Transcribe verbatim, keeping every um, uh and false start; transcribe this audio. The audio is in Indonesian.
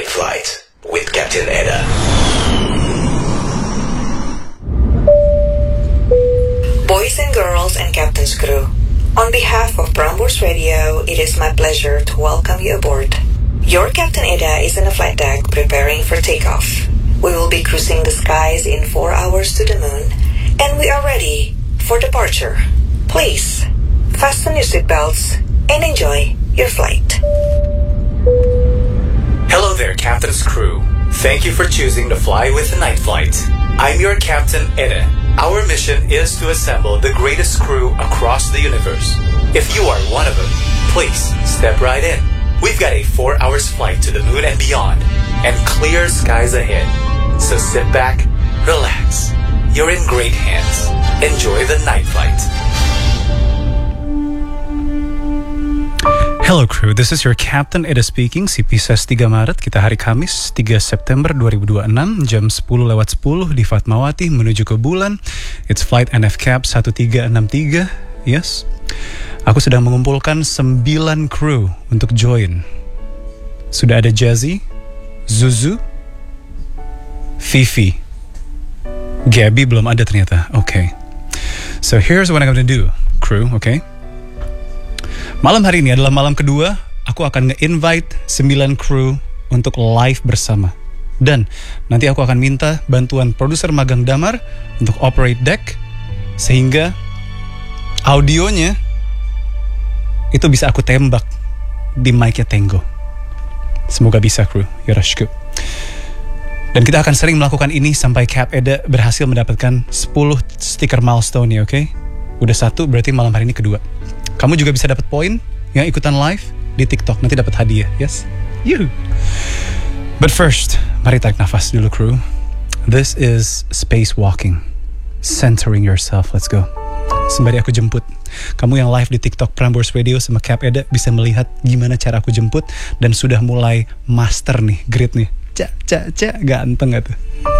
Night Flight with Captain Eda. Boys and girls and Captain's crew, on behalf of Prambors Radio, it is my pleasure to welcome you aboard. Your Captain Eda is in the flight deck preparing for takeoff. We will be cruising the skies in four hours to the moon, and we are ready for departure. Please, fasten your seatbelts and enjoy your flight. Hello there, Captain's crew. Thank you for choosing to fly with the Night Flight. I'm your Captain Eda. Our mission is to assemble the greatest crew across the universe. If you are one of them, please step right in. We've got a four hours flight to the moon and beyond, and clear skies ahead. So sit back, relax. You're in great hands. Enjoy the Night Flight. Hello crew, this is your Captain Eda speaking. C P S S tiga Maret, kita hari Kamis tiga September dua ribu dua puluh enam, jam sepuluh lewat sepuluh di Fatmawati menuju ke bulan. It's flight N F cap satu tiga enam tiga. Yes. Aku sedang mengumpulkan sembilan kru untuk join. Sudah ada Jazzy, Zuzu, Fifi, Gabby belum ada ternyata. Okay. So here's what I'm gonna do, crew, okay? Malam hari ini adalah malam kedua, aku akan nge-invite sembilan kru untuk live bersama. Dan nanti aku akan minta bantuan produser magang Damar untuk operate deck, sehingga audionya itu bisa aku tembak di mic-nya Tango. Semoga bisa kru, yoroshiku. Dan kita akan sering melakukan ini sampai Cap Eda berhasil mendapatkan sepuluh stiker milestone ya, oke? Okay? Udah satu, berarti malam hari ini kedua. Kamu juga bisa dapat poin yang ikutan live di TikTok, nanti dapat hadiah, yes? Yuhu. But first, mari tarik nafas dulu kru. This is spacewalking, centering yourself. Let's go. Sembari aku jemput, kamu yang live di TikTok Prambors Radio sama Cap Eda bisa melihat gimana cara aku jemput dan sudah mulai master nih, grid nih. Cak, cak, cak, ganteng gak tuh?